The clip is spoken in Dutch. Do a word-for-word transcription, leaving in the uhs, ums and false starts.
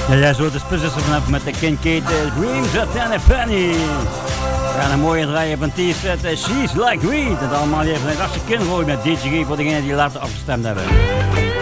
Ja, jij zo de spuzzers vanaf met de Kincaid Dreams at ten a penny. We gaan een mooie draaien van T-set She's Like Weed. Dat allemaal even een rasje kinderen met D J G voor degenen die later afgestemd hebben.